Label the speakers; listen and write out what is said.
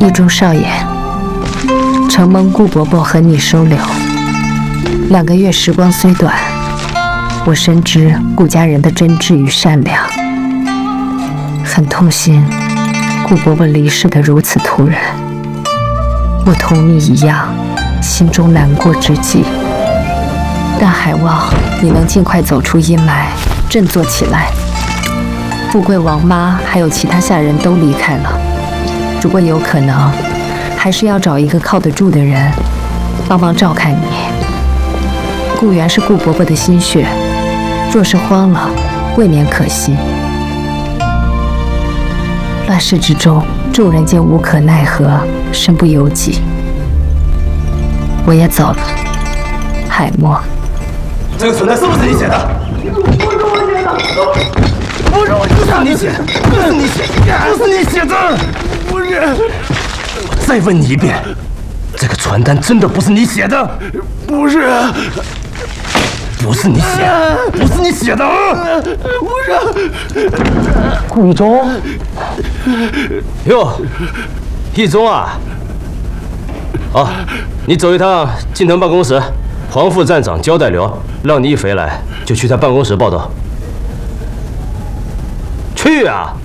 Speaker 1: 一中少爷，承蒙顾伯伯和你收留，2个月时光虽短，我深知顾家人的真挚与善良，很痛心顾伯伯离世的如此突然。我同你一样，心中难过之极，但还望你能尽快走出阴霾，振作起来。富贵王妈还有其他下人都离开了，如果有可能，还是要找一个靠得住的人帮忙照看你。顾源是顾伯伯的心血，若是慌了，未免可惜。乱世之中，众人皆无可奈何，身不由己。我也走了，海默。
Speaker 2: 这个存单是不是你写的？不是我写的，不是我，不是你写的，不是你写的，不是你写的，不是。我再问你一遍，这个传单真的不是你写的？不是。不是你写的，不是你写的，不是。
Speaker 3: 顾一中，
Speaker 4: 哟，一中啊！好，你走一趟近藤办公室，黄副站长交代刘，让你一回来就去他办公室报道。去啊！